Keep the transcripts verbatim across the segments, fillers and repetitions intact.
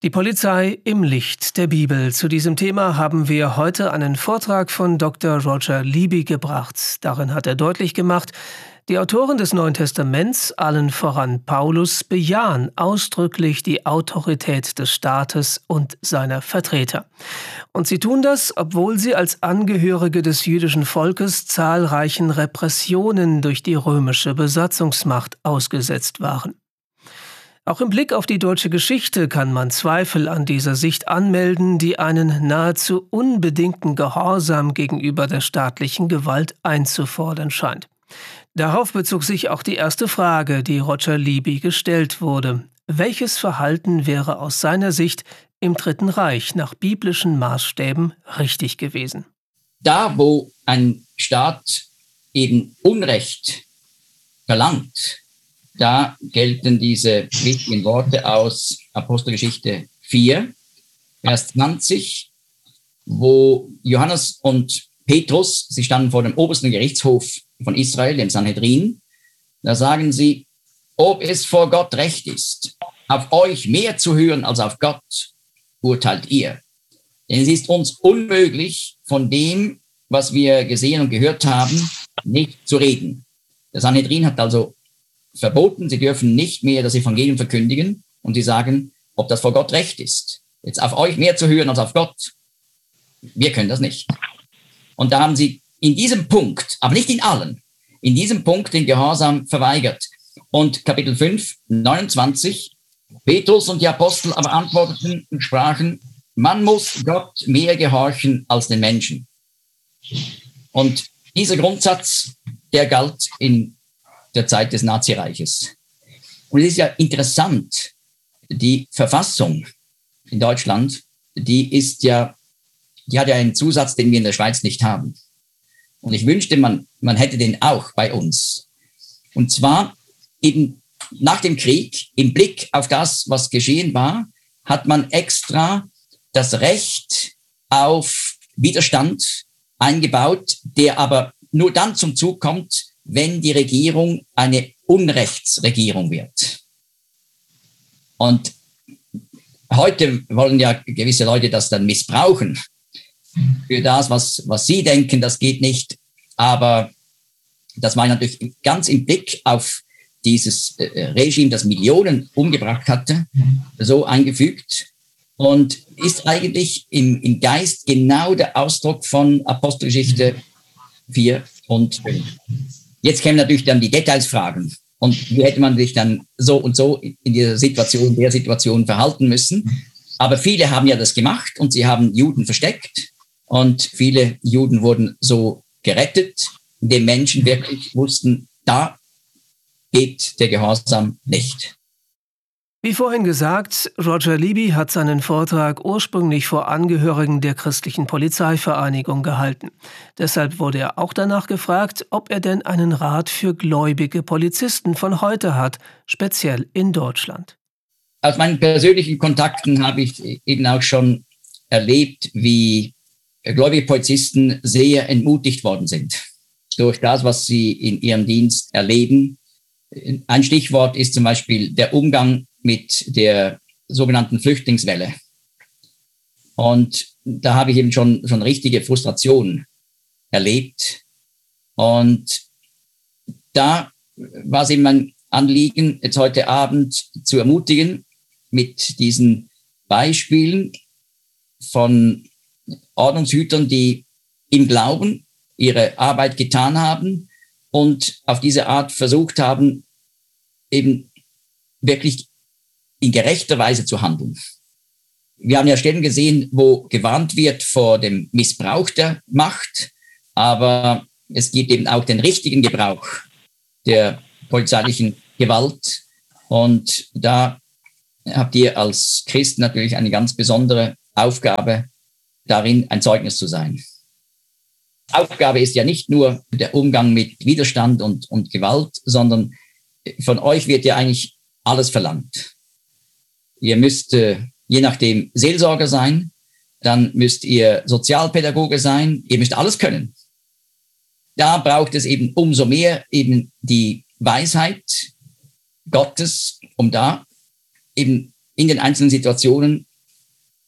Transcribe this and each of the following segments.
Die Polizei im Licht der Bibel. Zu diesem Thema haben wir heute einen Vortrag von Doktor Roger Libby gebracht. Darin hat er deutlich gemacht, die Autoren des Neuen Testaments, allen voran Paulus, bejahen ausdrücklich die Autorität des Staates und seiner Vertreter. Und sie tun das, obwohl sie als Angehörige des jüdischen Volkes zahlreichen Repressionen durch die römische Besatzungsmacht ausgesetzt waren. Auch im Blick auf die deutsche Geschichte kann man Zweifel an dieser Sicht anmelden, die einen nahezu unbedingten Gehorsam gegenüber der staatlichen Gewalt einzufordern scheint. Darauf bezog sich auch die erste Frage, die Roger Libby gestellt wurde. Welches Verhalten wäre aus seiner Sicht im Dritten Reich nach biblischen Maßstäben richtig gewesen? Da, wo ein Staat eben Unrecht verlangt, da gelten diese wichtigen Worte aus Apostelgeschichte vier, Vers zwanzig, wo Johannes und Petrus, sie standen vor dem obersten Gerichtshof von Israel, dem Sanhedrin. Da sagen sie, ob es vor Gott recht ist, auf euch mehr zu hören als auf Gott, urteilt ihr. Denn es ist uns unmöglich, von dem, was wir gesehen und gehört haben, nicht zu reden. Der Sanhedrin hat also verboten, sie dürfen nicht mehr das Evangelium verkündigen und sie sagen, ob das vor Gott recht ist. Jetzt auf euch mehr zu hören als auf Gott, wir können das nicht. Und da haben sie in diesem Punkt, aber nicht in allen, in diesem Punkt den Gehorsam verweigert. Und Kapitel fünf, neunundzwanzig, Petrus und die Apostel aber antworteten und sprachen, man muss Gott mehr gehorchen als den Menschen. Und dieser Grundsatz, der galt in der Zeit des Nazireiches. Und es ist ja interessant, die Verfassung in Deutschland, die ist ja, die hat ja einen Zusatz, den wir in der Schweiz nicht haben. Und ich wünschte, man, man hätte den auch bei uns. Und zwar eben nach dem Krieg, im Blick auf das, was geschehen war, hat man extra das Recht auf Widerstand eingebaut, der aber nur dann zum Zug kommt, wenn die Regierung eine Unrechtsregierung wird. Und heute wollen ja gewisse Leute das dann missbrauchen für das, was, was sie denken, das geht nicht. Aber das war natürlich ganz im Blick auf dieses Regime, das Millionen umgebracht hatte, so eingefügt und ist eigentlich im, im Geist genau der Ausdruck von Apostelgeschichte vier und fünf. Jetzt kämen natürlich dann die Detailsfragen. Und wie hätte man sich dann so und so in dieser Situation, der Situation verhalten müssen? Aber viele haben ja das gemacht und sie haben Juden versteckt. Und viele Juden wurden so gerettet, indem Menschen wirklich wussten, da geht der Gehorsam nicht. Wie vorhin gesagt, Roger Libby hat seinen Vortrag ursprünglich vor Angehörigen der christlichen Polizeivereinigung gehalten. Deshalb wurde er auch danach gefragt, ob er denn einen Rat für gläubige Polizisten von heute hat, speziell in Deutschland. Aus meinen persönlichen Kontakten habe ich eben auch schon erlebt, wie gläubige Polizisten sehr entmutigt worden sind durch das, was sie in ihrem Dienst erleben. Ein Stichwort ist zum Beispiel der Umgang mit der sogenannten Flüchtlingswelle. Und da habe ich eben schon, schon richtige Frustration erlebt. Und da war es eben mein Anliegen, jetzt heute Abend zu ermutigen mit diesen Beispielen von Ordnungshütern, die im Glauben ihre Arbeit getan haben und auf diese Art versucht haben, eben wirklich in gerechter Weise zu handeln. Wir haben ja Stellen gesehen, wo gewarnt wird vor dem Missbrauch der Macht, aber es gibt eben auch den richtigen Gebrauch der polizeilichen Gewalt. Und da habt ihr als Christen natürlich eine ganz besondere Aufgabe, darin ein Zeugnis zu sein. Aufgabe ist ja nicht nur der Umgang mit Widerstand und, und Gewalt, sondern von euch wird ja eigentlich alles verlangt. Ihr müsst, äh, je nachdem, Seelsorger sein, dann müsst ihr Sozialpädagoge sein, ihr müsst alles können. Da braucht es eben umso mehr eben die Weisheit Gottes, um da eben in den einzelnen Situationen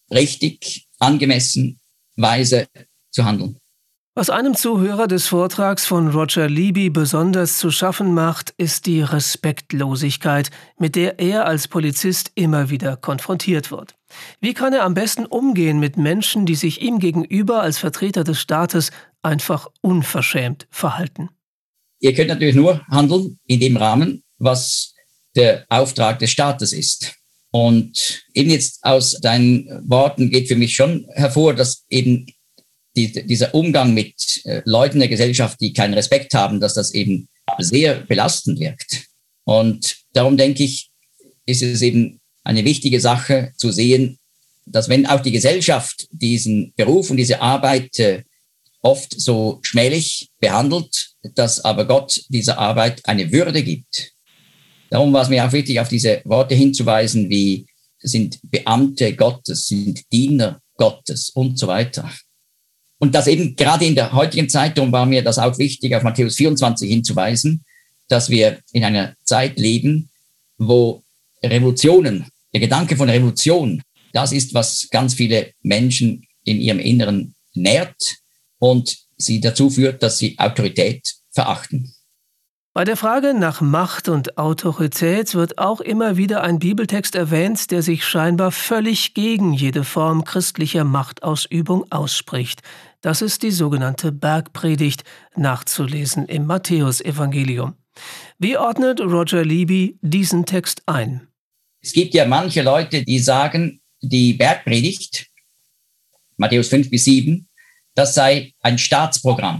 richtig, angemessen, weise zu handeln. Was einem Zuhörer des Vortrags von Roger Libby besonders zu schaffen macht, ist die Respektlosigkeit, mit der er als Polizist immer wieder konfrontiert wird. Wie kann er am besten umgehen mit Menschen, die sich ihm gegenüber als Vertreter des Staates einfach unverschämt verhalten? Ihr könnt natürlich nur handeln in dem Rahmen, was der Auftrag des Staates ist. Und eben jetzt aus deinen Worten geht für mich schon hervor, dass eben die, dieser Umgang mit äh, Leuten der Gesellschaft, die keinen Respekt haben, dass das eben sehr belastend wirkt. Und darum denke ich, ist es eben eine wichtige Sache zu sehen, dass wenn auch die Gesellschaft diesen Beruf und diese Arbeit äh, oft so schmählich behandelt, dass aber Gott dieser Arbeit eine Würde gibt. Darum war es mir auch wichtig, auf diese Worte hinzuweisen, wie sind Beamte Gottes, sind Diener Gottes und so weiter. Und das eben gerade in der heutigen Zeit, darum war mir das auch wichtig, auf Matthäus vierundzwanzig hinzuweisen, dass wir in einer Zeit leben, wo Revolutionen, der Gedanke von Revolution, das ist, was ganz viele Menschen in ihrem Inneren nährt und sie dazu führt, dass sie Autorität verachten. Bei der Frage nach Macht und Autorität wird auch immer wieder ein Bibeltext erwähnt, der sich scheinbar völlig gegen jede Form christlicher Machtausübung ausspricht. Das ist die sogenannte Bergpredigt, nachzulesen im Matthäusevangelium. Wie ordnet Roger Libby diesen Text ein? Es gibt ja manche Leute, die sagen, die Bergpredigt, Matthäus fünf bis sieben, das sei ein Staatsprogramm.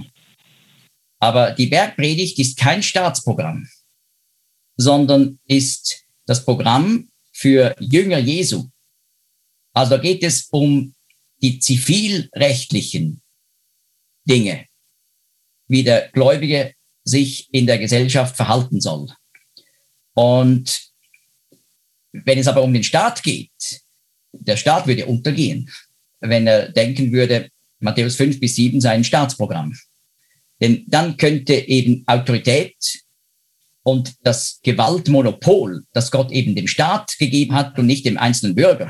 Aber die Bergpredigt ist kein Staatsprogramm, sondern ist das Programm für Jünger Jesu. Also da geht es um die zivilrechtlichen Dinge, wie der Gläubige sich in der Gesellschaft verhalten soll. Und wenn es aber um den Staat geht, der Staat würde untergehen, wenn er denken würde, Matthäus fünf bis sieben sei ein Staatsprogramm. Denn dann könnte eben Autorität und das Gewaltmonopol, das Gott eben dem Staat gegeben hat und nicht dem einzelnen Bürger,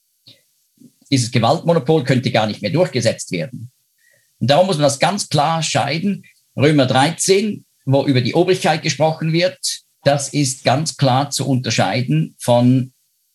dieses Gewaltmonopol könnte gar nicht mehr durchgesetzt werden. Und darum muss man das ganz klar scheiden. Römer dreizehn, wo über die Obrigkeit gesprochen wird, das ist ganz klar zu unterscheiden von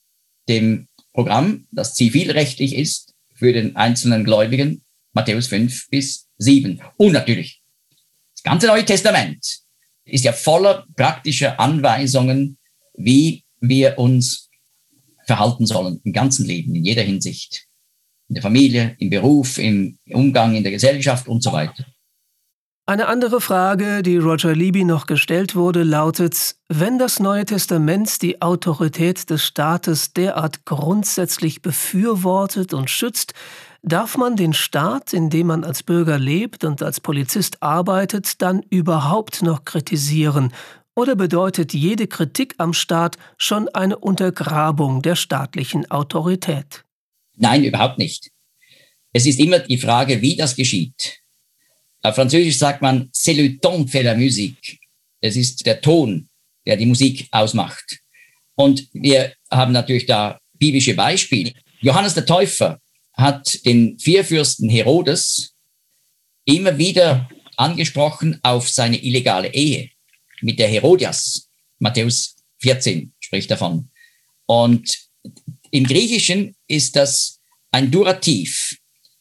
dem Programm, das zivilrechtlich ist für den einzelnen Gläubigen, Matthäus fünf bis sieben. Und natürlich, das ganze Neue Testament ist ja voller praktischer Anweisungen, wie wir uns verhalten sollen im ganzen Leben, in jeder Hinsicht. In der Familie, im Beruf, im Umgang in der Gesellschaft und so weiter. Eine andere Frage, die Roger Libby noch gestellt wurde, lautet: Wenn das Neue Testament die Autorität des Staates derart grundsätzlich befürwortet und schützt, darf man den Staat, in dem man als Bürger lebt und als Polizist arbeitet, dann überhaupt noch kritisieren? Oder bedeutet jede Kritik am Staat schon eine Untergrabung der staatlichen Autorität? Nein, überhaupt nicht. Es ist immer die Frage, wie das geschieht. Auf Französisch sagt man, c'est le ton fait la musique. Es ist der Ton, der die Musik ausmacht. Und wir haben natürlich da biblische Beispiele. Johannes der Täufer hat den Vierfürsten Herodes immer wieder angesprochen auf seine illegale Ehe mit der Herodias. Matthäus vierzehn spricht davon. Und im Griechischen ist das ein Durativ.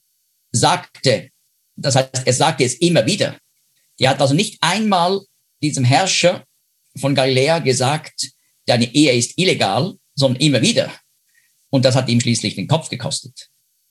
Sagte, das heißt, er sagte es immer wieder. Er hat also nicht einmal diesem Herrscher von Galiläa gesagt, deine Ehe ist illegal, sondern immer wieder. Und das hat ihm schließlich den Kopf gekostet.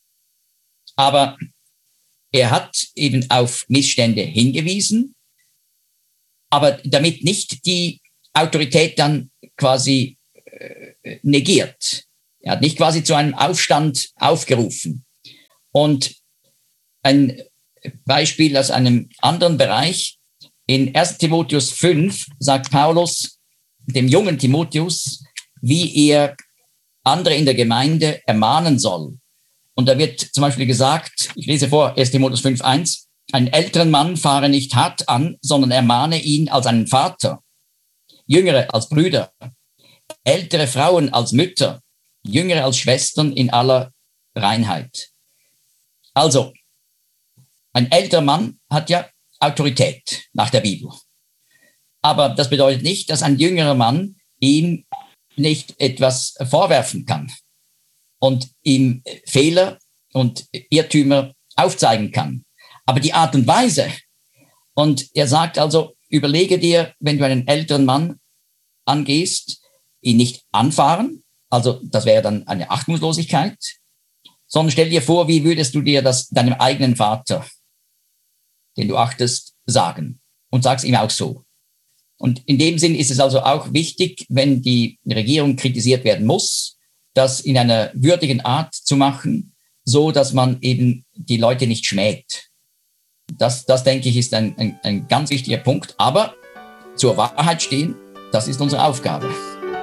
Aber er hat eben auf Missstände hingewiesen, aber damit nicht die Autorität dann quasi äh, negiert. Er hat nicht quasi zu einem Aufstand aufgerufen. Und ein Beispiel aus einem anderen Bereich. In erster Timotheus fünf sagt Paulus dem jungen Timotheus, wie er andere in der Gemeinde ermahnen soll. Und da wird zum Beispiel gesagt, ich lese vor, erster Timotheus fünf eins, einen älteren Mann fahre nicht hart an, sondern ermahne ihn als einen Vater, Jüngere als Brüder, ältere Frauen als Mütter, Jüngere als Schwestern in aller Reinheit. Also, ein älterer Mann hat ja Autorität nach der Bibel. Aber das bedeutet nicht, dass ein jüngerer Mann ihm nicht etwas vorwerfen kann und ihm Fehler und Irrtümer aufzeigen kann. Aber die Art und Weise, und er sagt also, überlege dir, wenn du einen älteren Mann angehst, ihn nicht anfahren, also das wäre dann eine Achtungslosigkeit, sondern stell dir vor, wie würdest du dir das deinem eigenen Vater, den du achtest, sagen und sag's ihm auch so. Und in dem Sinn ist es also auch wichtig, wenn die Regierung kritisiert werden muss, das in einer würdigen Art zu machen, so dass man eben die Leute nicht schmäht. Das, das denke ich, ist ein, ein, ein ganz wichtiger Punkt. Aber zur Wahrheit stehen, das ist unsere Aufgabe.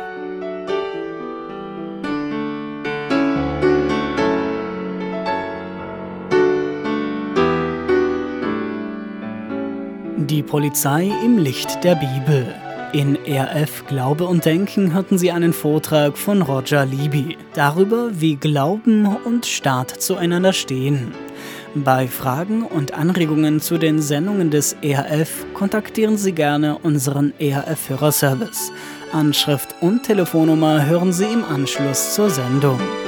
Die Polizei im Licht der Bibel. In R F Glaube und Denken hörten Sie einen Vortrag von Roger Libby darüber, wie Glauben und Staat zueinander stehen. Bei Fragen und Anregungen zu den Sendungen des R F kontaktieren Sie gerne unseren R F-Hörerservice. Anschrift und Telefonnummer hören Sie im Anschluss zur Sendung.